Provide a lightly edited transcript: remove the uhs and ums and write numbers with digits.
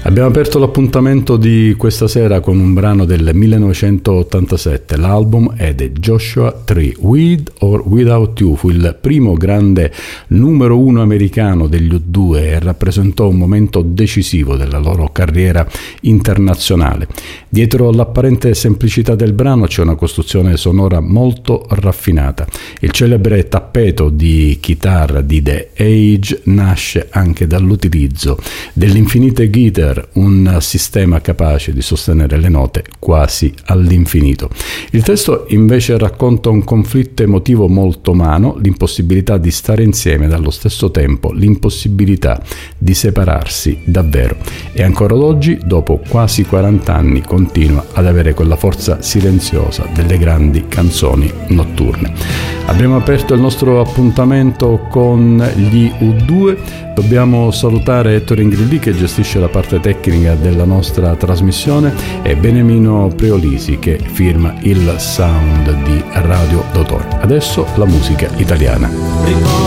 Abbiamo aperto l'appuntamento di questa sera con un brano del 1987. L'album è The Joshua Tree. With or Without You fu il primo grande numero uno americano degli U2 e rappresentò un momento decisivo della loro carriera internazionale. Dietro l'apparente semplicità del brano c'è una costruzione sonora molto raffinata. Il celebre tappeto di chitarra di The Age nasce anche dall'utilizzo dell'infinite guitar, un sistema capace di sostenere le note quasi all'infinito. Il testo invece racconta un conflitto emotivo molto umano, l'impossibilità di stare insieme e allo stesso tempo l'impossibilità di separarsi davvero. E ancora oggi, dopo quasi 40 anni, continua ad avere quella forza silenziosa delle grandi canzoni notturne. Abbiamo aperto il nostro appuntamento con gli U2. Dobbiamo salutare Ettore Ingrilli che gestisce la parte tecnica della nostra trasmissione e Beniamino Preolisi che firma il sound di Radio Dottor. Adesso la musica italiana.